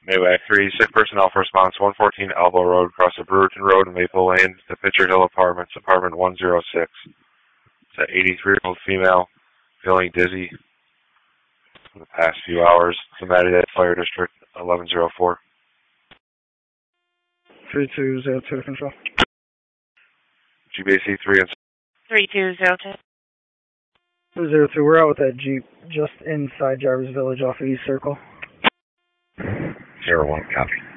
Mayway 3, sick personnel for response, 114 Elbow Road, across the Brewerton Road and Maple Lane, the Pitcher Hill Apartments, apartment 106. It's an 83-year-old female, feeling dizzy for the past few hours. Cincinnati Fire District, 1104. 3202 to control. GBAC 3 and 3202. 202, we're out with that Jeep just inside Jarvis Village off of East Circle. 01, copy.